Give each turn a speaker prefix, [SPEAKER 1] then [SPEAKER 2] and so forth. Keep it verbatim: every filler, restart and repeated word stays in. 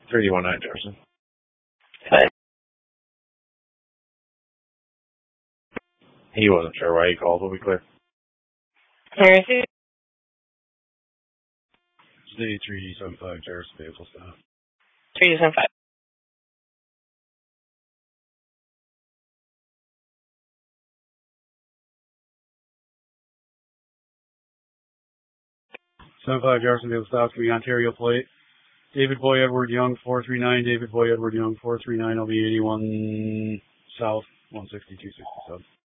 [SPEAKER 1] three one nine Jefferson.
[SPEAKER 2] Hey.
[SPEAKER 1] He wasn't sure why he called, but we clear.
[SPEAKER 2] Where is he?
[SPEAKER 1] D three seven five Jefferson vehicle staff.
[SPEAKER 2] three seven five.
[SPEAKER 1] seven five Jefferson vehicle staff to be Ontario plate. David Boy Edward Young four three nine. David Boy Edward Young four three nine. L B eighty-one South one sixty two sixty-seven.